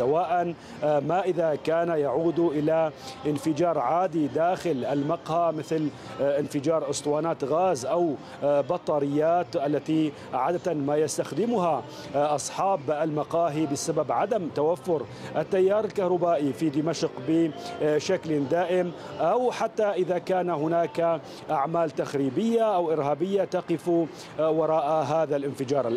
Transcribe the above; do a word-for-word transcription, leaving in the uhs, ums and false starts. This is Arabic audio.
سواء ما إذا كان يعود إلى انفجار عادي داخل المقهى مثل انفجار أسطوانات غاز أو بطاريات التي عادة ما يستخدمها أصحاب المقاهي بسبب عدم توفر التيار الكهربائي في دمشق بشكل دائم، أو حتى إذا كان هناك أعمال تخريبية أو إرهابية تقف وراء هذا الانفجار.